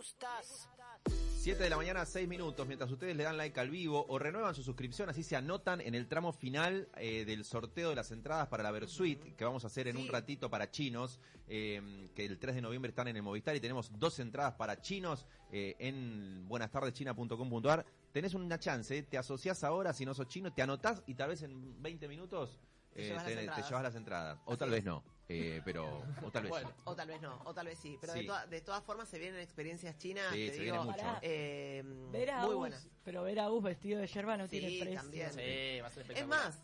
gustas. 7 de la mañana, 6 minutos, mientras ustedes le dan like al vivo o renuevan su suscripción, así se anotan en el tramo final del sorteo de las entradas para la Versuit, que vamos a hacer en un ratito para chinos, que el 3 de noviembre están en el Movistar y tenemos 2 entradas para chinos en buenastardechina.com.ar. Tenés una chance, te asociás ahora, si no sos chino, te anotás y tal vez en 20 minutos te llevas las entradas. O tal vez no, pero o tal vez bueno, sí. O tal vez no, o tal vez sí. Pero sí. De todas formas se vienen experiencias chinas, Sí, te se digo, viene mucho. Ver a muy Gus, buenas. pero ver a Gus vestido de yerba no tiene precio. También. Sí, va a ser Es espectacular. más,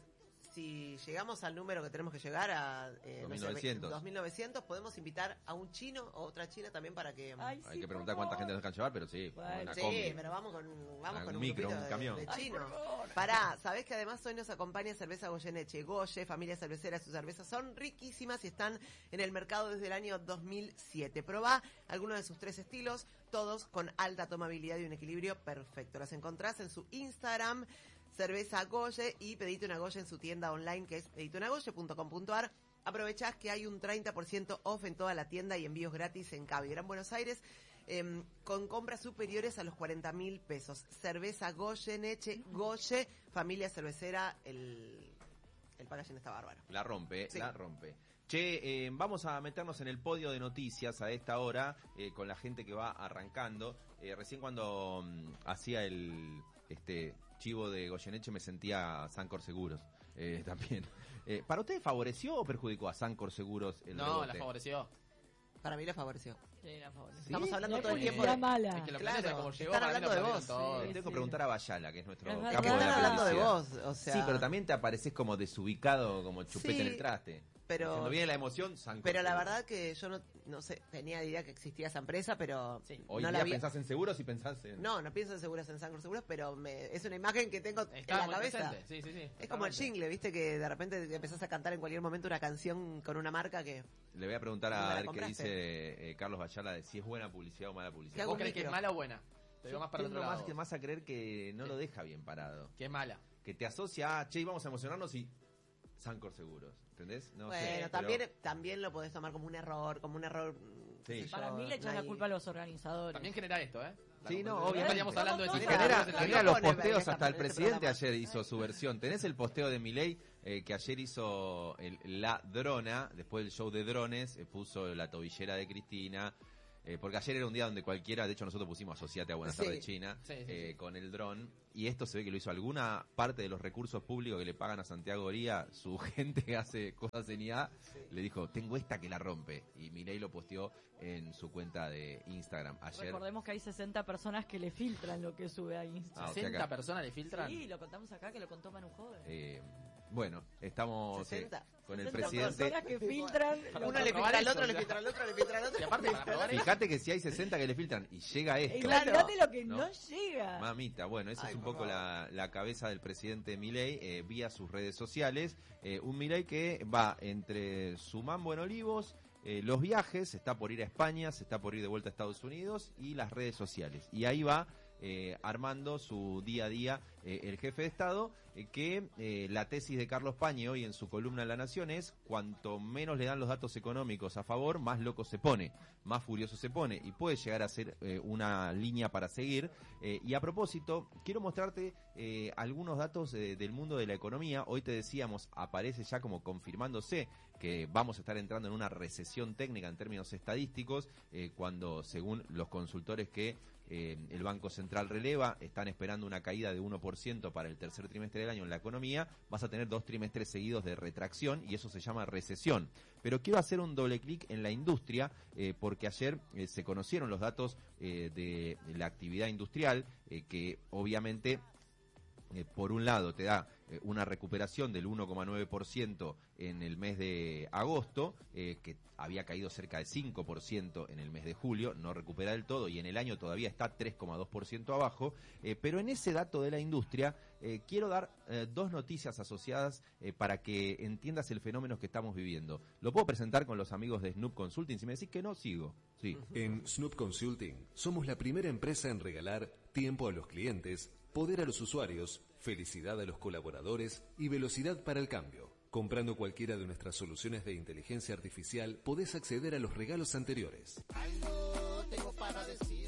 si llegamos al número que tenemos que llegar a 2.900. 2.900, podemos invitar a un chino o otra china también para que... Ay, Hay sí, que preguntar por cuánta gente favor. nos dejan llevar, pero sí, Bueno, una Sí, combi. pero vamos con Un un micro, grupito un camión. de Ay, chinos. por favor. Pará, ¿sabés que además hoy nos acompaña Cerveza Goyeneche? Goye, familia cervecera, sus cervezas son riquísimas y están en el mercado desde el año 2007. Probá algunos de sus 3 estilos, todos con alta tomabilidad y un equilibrio perfecto. Las encontrás en su Instagram, Cerveza Goye, y pedite una Goye en su tienda online que es pediteunagoye.com.ar. Aprovechás que hay un 30% off en toda la tienda y envíos gratis en Cabe Gran Buenos Aires, con compras superiores a los 40.000 pesos. Cerveza Goyeneche, Goye, familia cervecera, el packaging está bárbaro. La rompe, Sí. la rompe. Che, vamos a meternos en el podio de noticias a esta hora, con la gente que va arrancando. Recién cuando hacía el chivo de Goyeneche me sentía Sancor Seguros también. ¿Para ustedes favoreció o perjudicó a Sancor Seguros el No, rebote? la favoreció. Para mí la favoreció. Sí, la favor. Estamos hablando La todo el tiempo publicidad de... mala. Es que lo Claro, claro, como llegó, están para mí hablando lo de aplaudieron vos. todos. Le tengo que Sí. preguntar a Bayala, que es nuestro Es capo verdad. de la Están hablando de publicidad. vos, o sea... Sí, pero también te apareces como desubicado, como chupete Sí, en el traste. pero- Cuando viene la emoción, Sancor Pero la Seguros. verdad que yo no sé, tenía idea que existía esa empresa, pero Sí. Hoy no día la vi. pensás en seguros y pensás en... No pienso en seguros, en Sancor Seguros, pero es una imagen que tengo Está en la muy cabeza. presente. Sí, sí, sí. Es como el totalmente. jingle, viste, que de repente te empezás a cantar en cualquier momento una canción con una marca que... Le voy a preguntar ¿No me a la ver qué compraste? dice Carlos Bayala de si es buena publicidad o mala ¿Qué publicidad. hago? ¿Vos crees que es micro. mala o buena? Te digo más para el otro Tengo lado. más a creer que no Sí. lo deja bien parado. Que es mala. Que te asocia a, che, vamos a emocionarnos y Sancor Seguros, ¿entendés? No Bueno, sé, también lo podés tomar como un error, qué Sí. sé yo, Para mí le echas la ahí. culpa a los organizadores. También genera esto, ¿eh? Sí, no, No obviamente. estaríamos hablando de Vamos si todos Genera, a- en la genera vida. los pone posteos, verga hasta el en este presidente programa. ayer hizo su versión. Tenés el posteo de Milei, que ayer hizo la drona, después del show de drones, puso la tobillera de Cristina, porque ayer era un día donde cualquiera, de hecho nosotros pusimos Asociate a Buenas Sí. Tardes China, Sí, sí, sí. con el dron, y esto se ve que lo hizo alguna parte de los recursos públicos que le pagan a Santiago Oría, su gente que hace cosas en IA, le dijo, tengo esta que la rompe, y Milei lo posteó en su cuenta de Instagram ayer. Recordemos que hay 60 personas que le filtran lo que sube a Instagram. Ah, o sea 60 que- personas le filtran. Sí, lo contamos acá, que lo contó Manu Joven. Bueno, estamos 60. con el 60 presidente. personas que filtran. Para Uno probar le filtra al eso, otro, o le sea. filtra al otro, le filtra al otro. Y aparte para probar eso. Fíjate que si hay 60 que le filtran y llega esto. Imagínate lo que ¿no? no llega. Mamita, bueno, esa Ay, es un por poco la cabeza del presidente Milei, vía sus redes sociales. Un Milei que va entre su mambo en Olivos, los viajes, se está por ir a España, se está por ir de vuelta a Estados Unidos y las redes sociales. Y ahí va armando su día a día el jefe de Estado, que la tesis de Carlos Pañi hoy en su columna en La Nación es: cuanto menos le dan los datos económicos a favor, más loco se pone, más furioso se pone, y puede llegar a ser una línea para seguir. Y a propósito, quiero mostrarte algunos datos del mundo de la economía. Hoy te decíamos, aparece ya como confirmándose que vamos a estar entrando en una recesión técnica en términos estadísticos, cuando según los consultores que el Banco Central releva, están esperando una caída de 1% para el tercer trimestre del año en la economía. Vas a tener 2 trimestres seguidos de retracción y eso se llama recesión. Pero quiero hacer un doble clic en la industria, porque ayer se conocieron los datos de la actividad industrial, que obviamente por un lado te da una recuperación del 1,9% en el mes de agosto, que había caído cerca de 5% en el mes de julio, no recupera del todo, y en el año todavía está 3,2% abajo, pero en ese dato de la industria quiero dar 2 noticias asociadas para que entiendas el fenómeno que estamos viviendo. Lo puedo presentar con los amigos de Snoop Consulting. Si me decís que no, sigo. Sí. En Snoop Consulting somos la primera empresa en regalar tiempo a los clientes, poder a los usuarios, felicidad a los colaboradores y velocidad para el cambio. Comprando cualquiera de nuestras soluciones de inteligencia artificial, podés acceder a los regalos anteriores. Algo tengo para decir.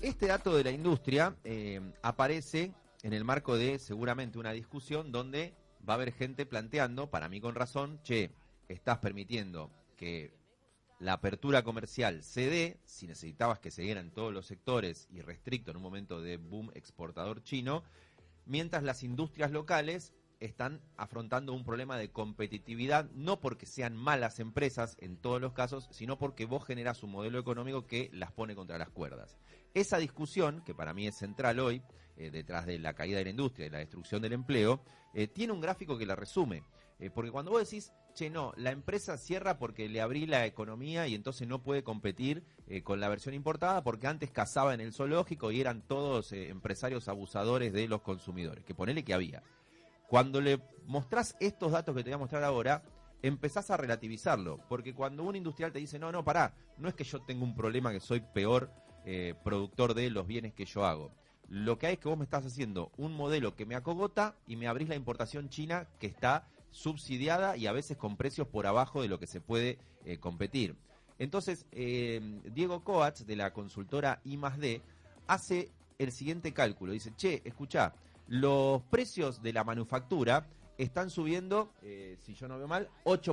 Este dato de la industria aparece en el marco de seguramente una discusión donde va a haber gente planteando, para mí con razón, che, estás permitiendo que la apertura comercial se dé, si necesitabas que se diera en todos los sectores y restricto en un momento de boom exportador chino, mientras las industrias locales están afrontando un problema de competitividad, no porque sean malas empresas en todos los casos, sino porque vos generás un modelo económico que las pone contra las cuerdas. Esa discusión, que para mí es central hoy, detrás de la caída de la industria y la destrucción del empleo, tiene un gráfico que la resume. Porque cuando vos decís, che, no, la empresa cierra porque le abrí la economía y entonces no puede competir con la versión importada porque antes cazaba en el zoológico y eran todos empresarios abusadores de los consumidores, que ponele que había. Cuando le mostrás estos datos que te voy a mostrar ahora, empezás a relativizarlo, porque cuando un industrial te dice, no, pará, no es que yo tengo un problema que soy peor productor de los bienes que yo hago. Lo que hay es que vos me estás haciendo un modelo que me acogota y me abrís la importación china que está subsidiada y a veces con precios por abajo de lo que se puede competir. Entonces, Diego Coats, de la consultora I+D, hace el siguiente cálculo. Dice, che, escuchá, los precios de la manufactura están subiendo, si yo no veo mal,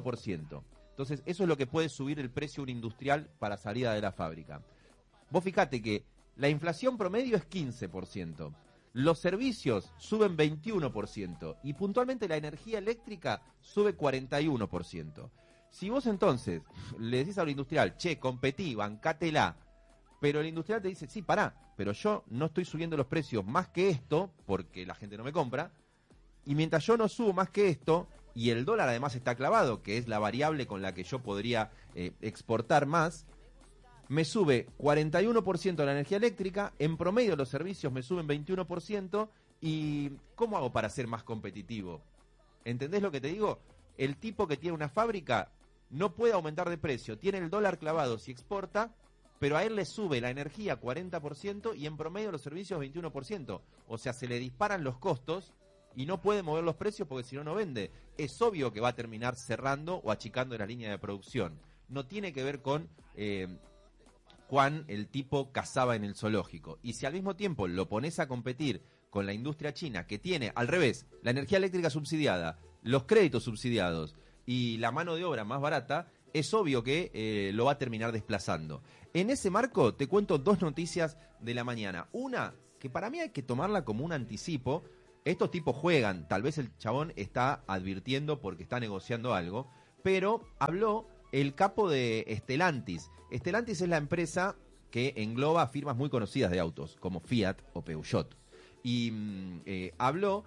8%. Entonces, eso es lo que puede subir el precio de un industrial para salida de la fábrica. Vos fijate que la inflación promedio es 15%. Los servicios suben 21% y puntualmente la energía eléctrica sube 41%. Si vos entonces le decís al industrial, che, competí, bancátela, pero el industrial te dice, sí, pará, pero yo no estoy subiendo los precios más que esto, porque la gente no me compra, y mientras yo no subo más que esto, y el dólar además está clavado, que es la variable con la que yo podría exportar más, me sube 41% la energía eléctrica, en promedio los servicios me suben 21%, y ¿cómo hago para ser más competitivo? ¿Entendés lo que te digo? El tipo que tiene una fábrica no puede aumentar de precio, tiene el dólar clavado si exporta, pero a él le sube la energía 40% y en promedio los servicios 21%. O sea, se le disparan los costos y no puede mover los precios porque si no, no vende. Es obvio que va a terminar cerrando o achicando la línea de producción. No tiene que ver con cuán el tipo cazaba en el zoológico. Y si al mismo tiempo lo pones a competir con la industria china, que tiene, al revés, la energía eléctrica subsidiada, los créditos subsidiados y la mano de obra más barata, es obvio que lo va a terminar desplazando. En ese marco te cuento dos noticias de la mañana. Una, que para mí hay que tomarla como un anticipo. Estos tipos juegan, tal vez el chabón está advirtiendo porque está negociando algo, pero habló el capo de Stellantis. Stellantis es la empresa que engloba firmas muy conocidas de autos, como Fiat o Peugeot. Y habló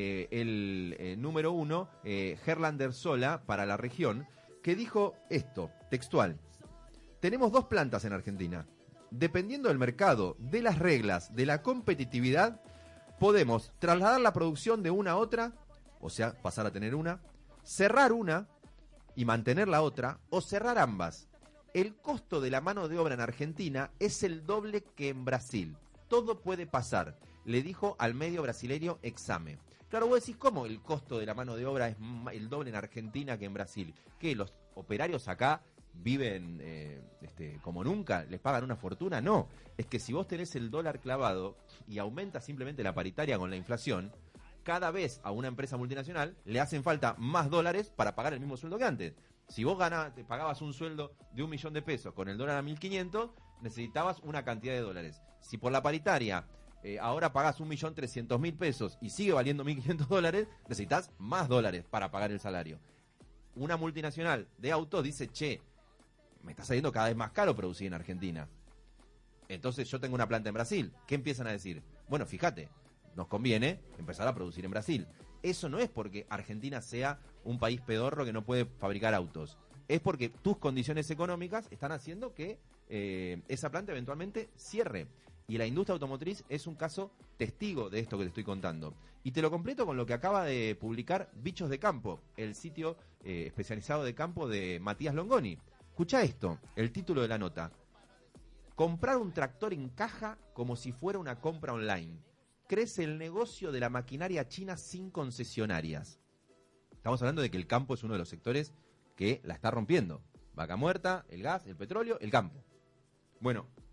el número uno, Gerlander Sola, para la región, que dijo esto, textual: tenemos 2 plantas en Argentina. Dependiendo del mercado, de las reglas, de la competitividad, podemos trasladar la producción de una a otra, o sea, pasar a tener una, cerrar una y mantener la otra, o cerrar ambas. El costo de la mano de obra en Argentina es el doble que en Brasil. Todo puede pasar, le dijo al medio brasileño Exame. Claro, vos decís, ¿cómo el costo de la mano de obra es el doble en Argentina que en Brasil? ¿Qué, los operarios acá viven como nunca? ¿Les pagan una fortuna? No, es que si vos tenés el dólar clavado y aumenta simplemente la paritaria con la inflación, cada vez a una empresa multinacional le hacen falta más dólares para pagar el mismo sueldo que antes. Si vos te pagabas un sueldo de 1.000.000 de pesos con el dólar a 1.500, necesitabas una cantidad de dólares. Si por la paritaria ahora pagás 1.300.000 pesos y sigue valiendo 1.500 dólares, necesitas más dólares para pagar el salario. Una multinacional de autos dice, che, me está saliendo cada vez más caro producir en Argentina. Entonces yo tengo una planta en Brasil. ¿Qué empiezan a decir? Bueno, fíjate, nos conviene empezar a producir en Brasil. Eso no es porque Argentina sea un país pedorro que no puede fabricar autos. Es porque tus condiciones económicas están haciendo que esa planta eventualmente cierre. Y la industria automotriz es un caso testigo de esto que te estoy contando. Y te lo completo con lo que acaba de publicar Bichos de Campo, el sitio especializado de campo de Matías Longoni. Escucha esto, el título de la nota: comprar un tractor en caja como si fuera una compra online. Crece el negocio de la maquinaria china sin concesionarias. Estamos hablando de que el campo es uno de los sectores que la está rompiendo. Vaca muerta, el gas, el petróleo, el campo. Bueno,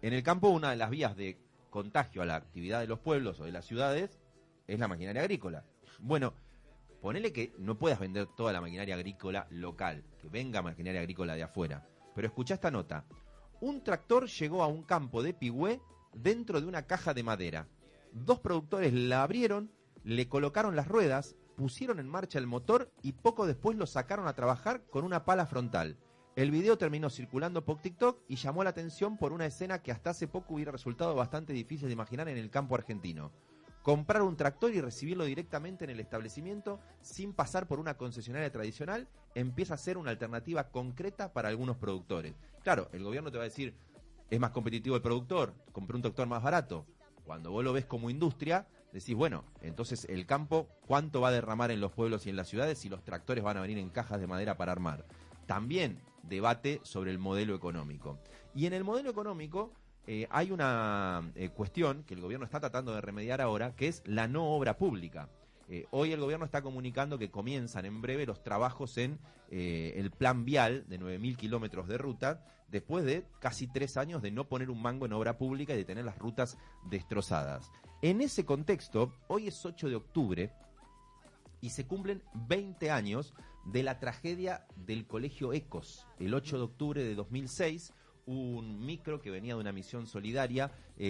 En el campo, una de las vías de contagio a la actividad de los pueblos o de las ciudades es la maquinaria agrícola. Bueno, ponele que no puedas vender toda la maquinaria agrícola local, que venga maquinaria agrícola de afuera. Pero escuchá esta nota. Un tractor llegó a un campo de Pigüé dentro de una caja de madera. 2 productores la abrieron, le colocaron las ruedas, pusieron en marcha el motor y poco después lo sacaron a trabajar con una pala frontal. El video terminó circulando por TikTok y llamó la atención por una escena que hasta hace poco hubiera resultado bastante difícil de imaginar en el campo argentino. Comprar un tractor y recibirlo directamente en el establecimiento sin pasar por una concesionaria tradicional empieza a ser una alternativa concreta para algunos productores. Claro, el gobierno te va a decir, es más competitivo el productor, compré un tractor más barato. Cuando vos lo ves como industria, decís, bueno, entonces el campo, ¿cuánto va a derramar en los pueblos y en las ciudades si los tractores van a venir en cajas de madera para armar? También debate sobre el modelo económico. Y en el modelo económico hay una cuestión que el gobierno está tratando de remediar ahora, que es la no obra pública. Hoy el gobierno está comunicando que comienzan en breve los trabajos en el plan vial de 9.000 kilómetros de ruta, después de casi 3 años de no poner un mango en obra pública y de tener las rutas destrozadas. En ese contexto, hoy es 8 de octubre y se cumplen 20 años de la tragedia del colegio Ecos. El 8 de octubre de 2006, un micro que venía de una misión solidaria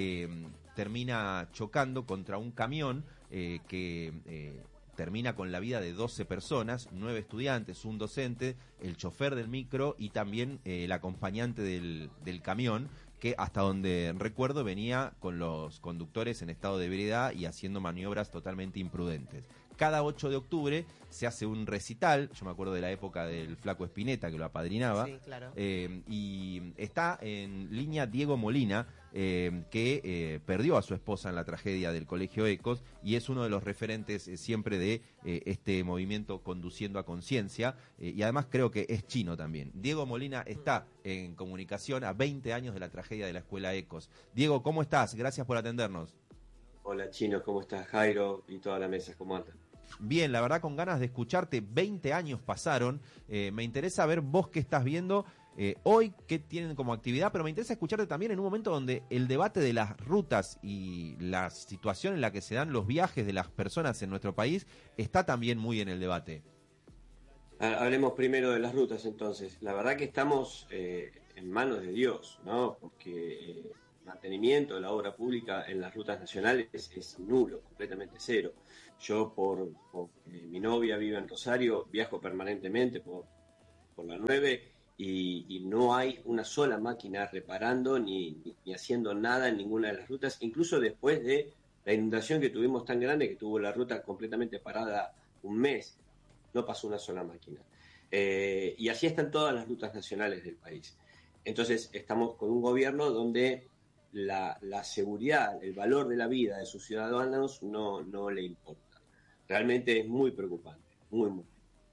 termina chocando contra un camión que termina con la vida de 12 personas, 9 estudiantes, un docente, el chofer del micro y también el acompañante del camión, que hasta donde recuerdo venía con los conductores en estado de ebriedad y haciendo maniobras totalmente imprudentes. Cada 8 de octubre se hace un recital, yo me acuerdo de la época del Flaco Spinetta que lo apadrinaba, Sí, claro. Y está en línea Diego Molina, que perdió a su esposa en la tragedia del Colegio Ecos y es uno de los referentes siempre de este movimiento Conduciendo a Conciencia, y además creo que es chino también. Diego Molina está en comunicación a 20 años de la tragedia de la escuela Ecos. Diego, ¿cómo estás? Gracias por atendernos. Hola Chino, ¿cómo estás? Jairo y toda la mesa, ¿cómo andan? Bien, la verdad con ganas de escucharte, 20 años pasaron, me interesa ver vos qué estás viendo hoy, qué tienen como actividad, pero me interesa escucharte también en un momento donde el debate de las rutas y la situación en la que se dan los viajes de las personas en nuestro país está también muy en el debate. Hablemos primero de las rutas entonces. La verdad que estamos en manos de Dios, ¿no? Porque mantenimiento de la obra pública en las rutas nacionales es nulo, completamente cero. Yo, por mi novia vive en Rosario, viajo permanentemente por la 9 y no hay una sola máquina reparando ni haciendo nada en ninguna de las rutas, incluso después de la inundación que tuvimos tan grande que tuvo la ruta completamente parada un mes, no pasó una sola máquina. Y así están todas las rutas nacionales del país. Entonces estamos con un gobierno donde la seguridad, el valor de la vida de sus ciudadanos no le importa. Realmente es muy preocupante, muy.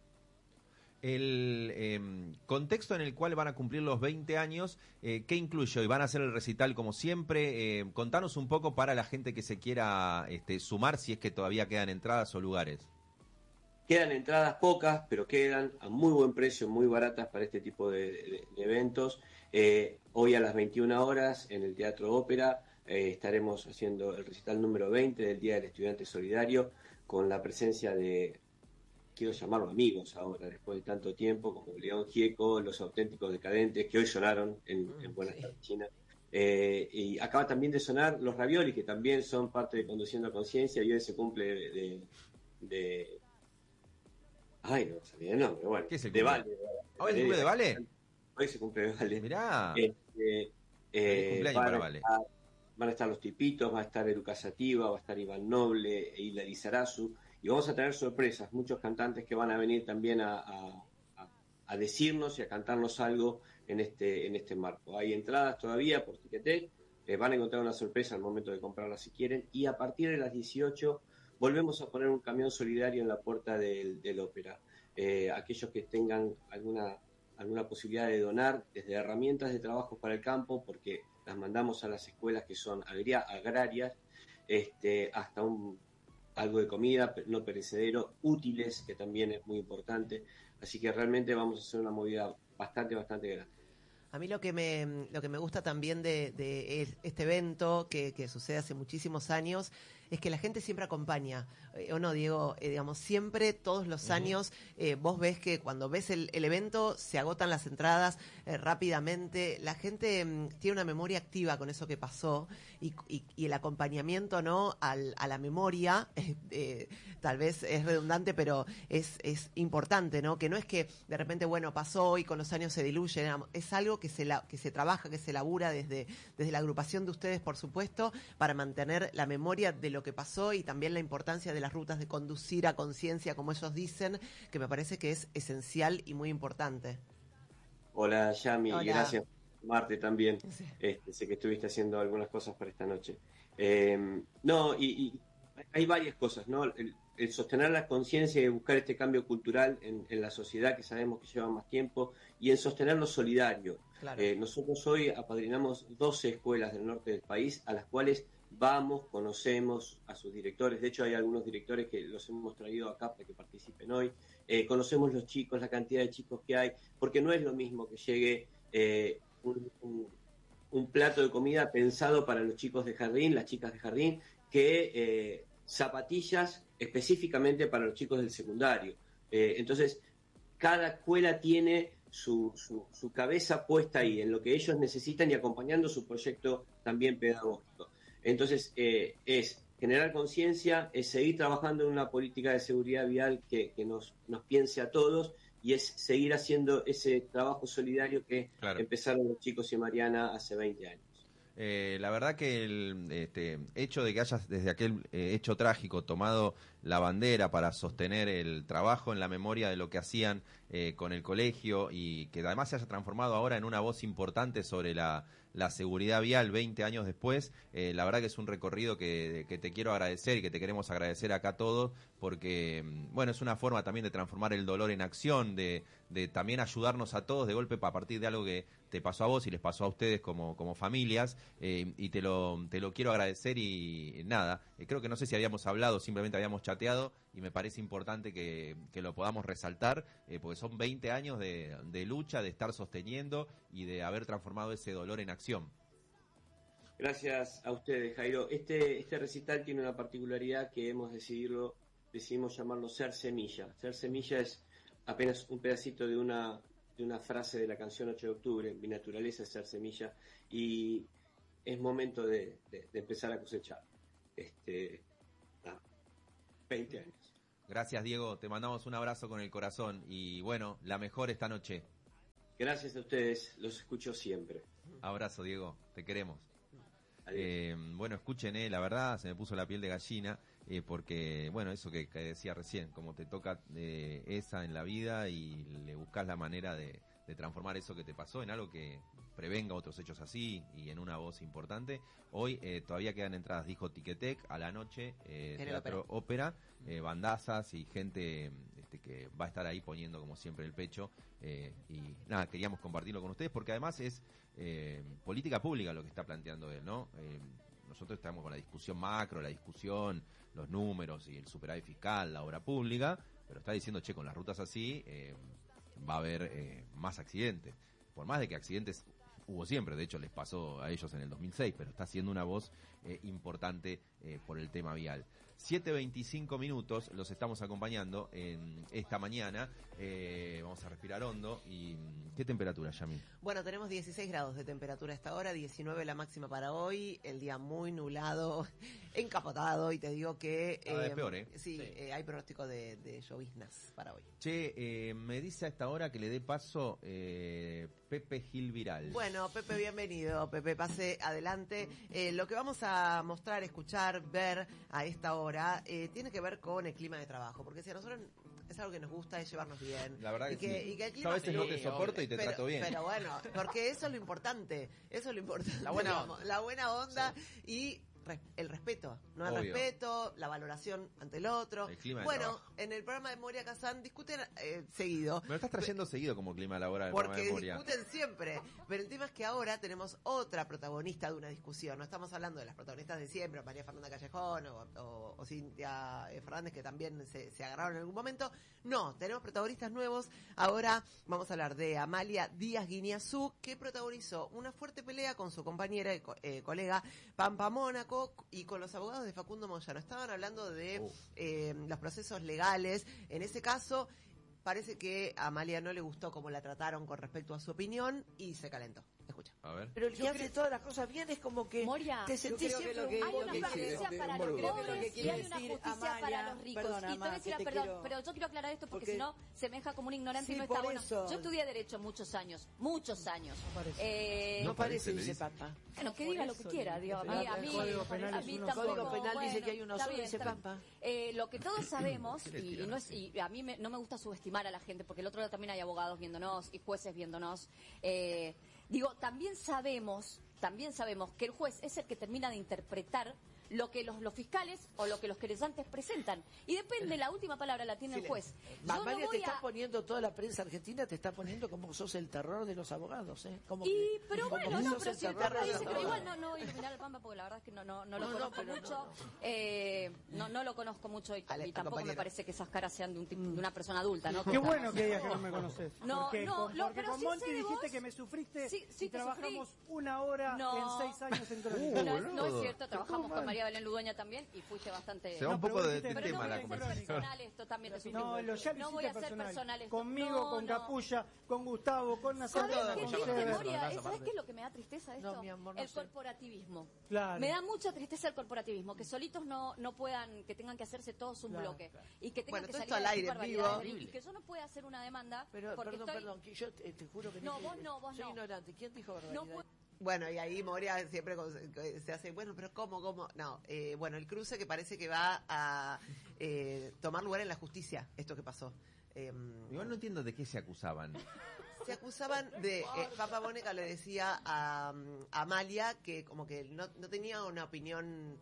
El contexto en el cual van a cumplir los 20 años, ¿qué incluye hoy? ¿Van a hacer el recital como siempre? Contanos un poco para la gente que se quiera sumar, si es que todavía quedan entradas o lugares. Quedan entradas pocas, pero quedan a muy buen precio, muy baratas para este tipo de eventos. Hoy a las 21 horas en el Teatro Ópera estaremos haciendo el recital número 20 del Día del Estudiante Solidario, con la presencia de, quiero llamarlo amigos ahora, después de tanto tiempo, como León Gieco, Los Auténticos Decadentes, que hoy sonaron en Buenas tardes China. Y acaba también de sonar Los Raviolis, que también son parte de Conduciendo a Conciencia, y hoy se cumple de ay, no sabía el nombre, bueno. ¿Qué es el de cumple? Vale. ¿Hoy se cumple de Vale? Hoy se cumple de Vale. Mirá, feliz cumpleaños para Vale. Van a estar los Tipitos, va a estar Eruca Sativa, va a estar Iván Noble, Hilda Lizarazu, y vamos a tener sorpresas, muchos cantantes que van a venir también a decirnos y a cantarnos algo en este marco. Hay entradas todavía por Ticketek, van a encontrar una sorpresa al momento de comprarlas si quieren, y a partir de las 18 volvemos a poner un camión solidario en la puerta del Ópera. Aquellos que tengan alguna posibilidad de donar, desde herramientas de trabajo para el campo, porque las mandamos a las escuelas que son agrarias, hasta algo de comida no perecedero, útiles, que también es muy importante. Así que realmente vamos a hacer una movida bastante grande. A mí lo que me gusta también de este evento que sucede hace muchísimos años es que la gente siempre acompaña, ¿o no, Diego? Digamos, siempre, todos los años, vos ves que cuando ves el evento se agotan las entradas rápidamente, la gente tiene una memoria activa con eso que pasó y el acompañamiento, ¿no? A la memoria, tal vez es redundante, pero es importante, ¿no? Que no es que de repente, bueno, pasó y con los años se diluye, es algo que se trabaja, que se labura desde la agrupación de ustedes, por supuesto, para mantener la memoria de lo que pasó y también la importancia de las rutas de conducir a conciencia, como ellos dicen, que me parece que es esencial y muy importante. Hola, Yami, Hola. gracias por Marte también. Sí. Sé que estuviste haciendo algunas cosas para esta noche. No, y hay varias cosas, ¿no? El sostener la conciencia y buscar este cambio cultural en la sociedad, que sabemos que lleva más tiempo, y en sostener lo solidario. Claro. Nosotros hoy apadrinamos 12 escuelas del norte del país, a las cuales vamos, conocemos a sus directores. De hecho, hay algunos directores que los hemos traído acá para que participen hoy. Conocemos los chicos, la cantidad de chicos que hay, porque no es lo mismo que llegue un plato de comida pensado para los chicos de jardín, las chicas de jardín, que zapatillas específicamente para los chicos del secundario. Entonces, cada escuela tiene su cabeza puesta ahí, en lo que ellos necesitan y acompañando su proyecto también pedagógico. Entonces, es generar conciencia, es seguir trabajando en una política de seguridad vial que nos piense a todos, y es seguir haciendo ese trabajo solidario que empezaron los chicos y Mariana hace 20 años. La verdad que el hecho de que hayas desde aquel hecho trágico tomado la bandera para sostener el trabajo en la memoria de lo que hacían con el colegio, y que además se haya transformado ahora en una voz importante sobre la seguridad vial 20 años después, la verdad que es un recorrido que te quiero agradecer y que te queremos agradecer acá todos, porque bueno, es una forma también de transformar el dolor en acción, de también ayudarnos a todos de golpe a partir de algo que te pasó a vos y les pasó a ustedes como familias, y te lo quiero agradecer. Y nada, creo que no sé si habíamos hablado, simplemente habíamos chateado, y me parece importante que lo podamos resaltar, porque son 20 años de lucha, de estar sosteniendo y de haber transformado ese dolor en acción. Gracias a ustedes, Jairo. Este recital tiene una particularidad que decidimos llamarlo Ser Semilla. Ser Semilla es apenas un pedacito de una frase de la canción 8 de octubre, mi naturaleza es ser semilla, y es momento de empezar a cosechar. 20 años. Gracias, Diego, te mandamos un abrazo con el corazón, y bueno, la mejor esta noche. Gracias a ustedes, los escucho siempre. Abrazo, Diego, te queremos. Bueno, escuchen, la verdad se me puso la piel de gallina, porque, bueno, eso que decía recién, como te toca esa en la vida y le buscas la manera de transformar eso que te pasó en algo que prevenga otros hechos así, y en una voz importante. Hoy todavía quedan entradas, dijo Ticketek, a la noche, Teatro Ópera, bandazas y gente que va a estar ahí poniendo como siempre el pecho, y nada, queríamos compartirlo con ustedes porque además es política pública lo que está planteando él, ¿no? Nosotros estamos con la discusión macro, la discusión, los números y el superávit fiscal, la obra pública, pero está diciendo, che, con las rutas así va a haber más accidentes. Por más de que accidentes hubo siempre, de hecho les pasó a ellos en el 2006, pero está siendo una voz importante por el tema vial. 7:25 minutos, los estamos acompañando en esta mañana. Vamos a respirar hondo. ¿Y qué temperatura, Yami? Bueno, tenemos 16 grados de temperatura a esta hora, 19 la máxima para hoy, el día muy nublado, encapotado, y te digo que... Cada vez peor, ¿eh? Sí, hay pronóstico de lloviznas para hoy. Che, me dice a esta hora que le dé paso Pepe Gil Viral. Bueno, Pepe, bienvenido. Pepe, pase adelante. Lo que vamos a mostrar, escuchar, ver a esta hora tiene que ver con el clima de trabajo, porque si a nosotros es algo que nos gusta, es llevarnos bien. La verdad que sí. Y que el clima, yo a veces no te soporto y te trato bien. Pero bueno, porque eso es lo importante. Eso es lo importante. La buena onda. La buena onda. Sí. Y el respeto, ¿no? El Obvio. respeto, la valoración ante el otro. El clima de bueno, trabajo. en el programa de Moria Kazan discuten seguido. Me lo estás trayendo seguido como clima laboral del programa Porque de Moria. discuten siempre. Pero el tema es que ahora tenemos otra protagonista de una discusión. No estamos hablando de las protagonistas de siempre, María Fernanda Callejón o Cintia Fernández, que también se agarraron en algún momento. No, tenemos protagonistas nuevos. Ahora vamos a hablar de Amalia Díaz Guiñazú, que protagonizó una fuerte pelea con su compañera y colega Pampa Mónaco y con los abogados de Facundo Moyano. Estaban hablando de los procesos legales. En ese caso, parece que a Amalia no le gustó cómo la trataron con respecto a su opinión y se calentó. Escucha. A ver. Pero el que hace todas las cosas bien es como que Moria, te sentís siempre hay un una justicia para los pobres y hay una justicia para los ricos. Perdona, Y te voy a decir, que te perdón, quiero- pero yo quiero aclarar esto porque porque- si no se me deja como un ignorante y Sí, no está por bueno. eso. Yo estudié Derecho muchos años. no parece, le dice dice. Pampa. Bueno, que diga lo que quiera, digo, a mí El Código Penal a mí es uno tampoco, solo. Código Penal dice que hay uno está solo, bien, dice está bien. Pampa. Lo que todos sabemos, ¿Qué le y tiran? a mí no me gusta subestimar a la gente, porque el otro lado también hay abogados viéndonos y jueces viéndonos. Digo, también sabemos que el juez es el que termina de interpretar lo que los fiscales o lo que los querellantes presentan. Y depende, la última palabra la tiene el juez. Yo no María, te voy está a... poniendo toda la prensa argentina, te está poniendo como sos el terror de los abogados, ¿eh? Como Pero como bueno, que no, sos pero el si el terror Pampa de los dice, pero igual abogados. no voy a iluminar al Pampa porque la verdad es que no lo No, conozco pero mucho. no. No lo conozco mucho y Ale, tampoco me compañera. parece que esas caras sean de una persona adulta, ¿no? Qué bueno que digas que no me conoces. No, porque no, porque pero con sí Monty sé de dijiste vos. que me sufriste Sí, y te trabajamos sufrí. una hora No. en 6 años en Crónica. No es cierto, trabajamos ¿Cómo con mal? María Belén Ludueña también y fuiste bastante... Se va un No, pero poco vos de dijiste- Pero tema no la voy a hacer conversación. personal esto, también te sufrí. No, lo ya lo No voy a hiciste hacer personal esto. Conmigo, No, con no. Capulla, con Gustavo, con ¿Sabes Nazareno. qué con triste, Scherer. Moria? ¿Sabes qué es lo que me da tristeza de esto? No, mi amor, no el sé. corporativismo. Claro. Me da mucha tristeza el corporativismo, que solitos no puedan, que tengan que hacerse todos un Claro, bloque. Y que tengan Bueno, que todo salir esto a al decir aire, en barbaridades, vivo. y que yo no pueda hacer una demanda Pero, porque perdón, que yo te juro que No, ni- vos no, vos soy no. ignorante. ¿Quién dijo no barbaridad? puedo... Bueno, y ahí Moria siempre se hace, bueno, pero ¿cómo? No, bueno, el cruce que parece que va a tomar lugar en la justicia, esto que pasó. Igual no entiendo de qué se acusaban. Se acusaban de, Papa Mónica le decía a Amalia que como que no tenía una opinión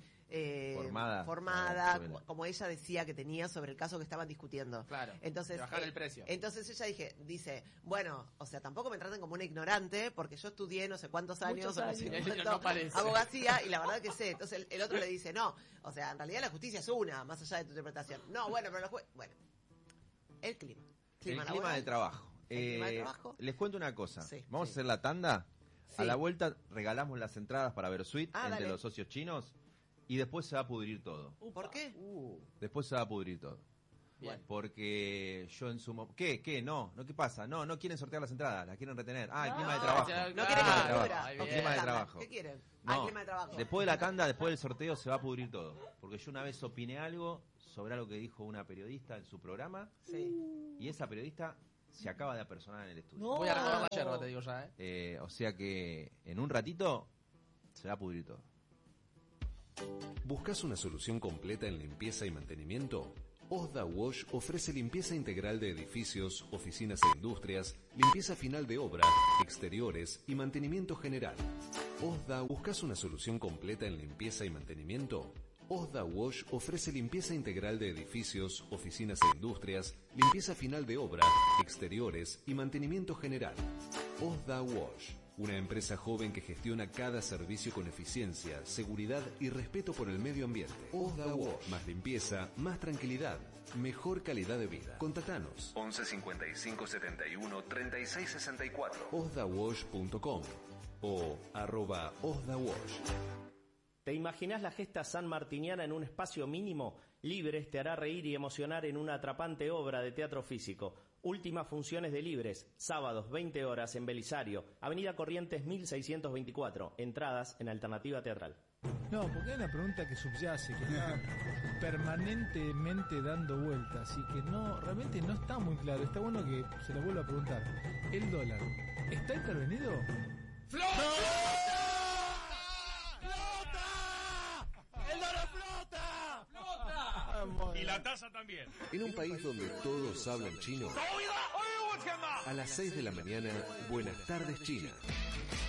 Formada. como ella decía que tenía sobre el caso que estaban discutiendo. Claro, Entonces, de bajar el precio. Entonces ella dice, bueno, o sea, tampoco me traten como una ignorante porque yo estudié no sé cuántos años, o no sé años. cuánto, No parece. abogacía y la verdad que sé. Entonces el otro le dice, no, o sea, en realidad la justicia es una, más allá de tu interpretación. No, bueno, pero bueno, el clima. El clima laboral. de trabajo. El clima de trabajo. Les cuento una cosa. Sí, Vamos sí. a hacer la tanda. A Sí. la vuelta regalamos las entradas para Versuit entre dale. los socios chinos y después se va a pudrir todo. ¿Por qué? Después se va a pudrir todo. Bien. Porque yo en su ¿Qué? No, ¿qué pasa? No quieren sortear las entradas, las quieren retener. El clima de No, trabajo. ya- No El quieren clima de que trabajo. dura. Ahí El bien. clima de Tanda. trabajo. ¿Qué quieren? No, clima de trabajo. después de la tanda, después del sorteo se va a pudrir todo. Porque yo una vez opiné algo sobre algo que dijo una periodista en su programa Sí. y esa periodista se acaba de apersonar en el estudio. No. Voy a recoger la yerba, te digo ya, O sea que en un ratito se va a pudrir todo. ¿Buscas una solución completa en limpieza y mantenimiento? Osda Wash ofrece limpieza integral de edificios, oficinas e industrias, limpieza final de obra, exteriores y mantenimiento general. Osda, ¿buscas una solución completa en limpieza y mantenimiento? Osda Wash ofrece limpieza integral de edificios, oficinas e industrias, limpieza final de obra, exteriores y mantenimiento general. Osda Wash, una empresa joven que gestiona cada servicio con eficiencia, seguridad y respeto por el medio ambiente. Osda Wash, más limpieza, más tranquilidad, mejor calidad de vida. Contactanos 11 55 71 36 64 osdawash.com o @osdawash. ¿Te imaginas la gesta sanmartiniana en un espacio mínimo? Libres te hará reír y emocionar en una atrapante obra de teatro físico. Últimas funciones de Libres, sábados 20 horas en Belisario, Avenida Corrientes 1624, entradas en Alternativa Teatral. No, porque hay una pregunta que subyace, que está permanentemente dando vueltas y que no, realmente no está muy claro. Está bueno que se lo vuelva a preguntar. ¿El dólar está intervenido? Y la taza también. En un país donde todos hablan chino, a las 6 de la mañana, Buenas tardes China.